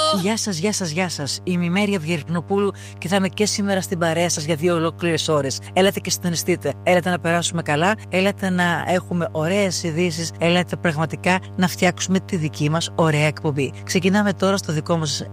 Γεια σας. Είμαι η Μέρη Αυγερνοπούλου και θα είμαι και σήμερα στην παρέα σας για 2 ολόκληρες ώρες. Έλατε και συντονιστείτε. Έλατε να περάσουμε καλά. Έλατε να έχουμε ωραίες ειδήσεις. Έλατε πραγματικά να φτιάξουμε τη δική μας ωραία εκπομπή. Ξεκινάμε τώρα στο δικό μας